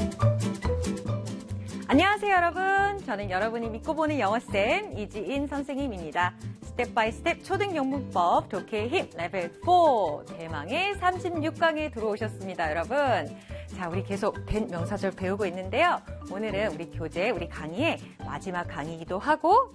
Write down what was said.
안녕하세요, 여러분. 저는 여러분이 믿고 보는 영어쌤 이지인 선생님입니다. 스텝 바이 스텝 초등영문법 독해의 힘 레벨 4 대망의 36강에 들어오셨습니다, 여러분. 자, 우리 계속 된 명사절 배우고 있는데요. 오늘은 우리 교재, 우리 강의의 마지막 강의이기도 하고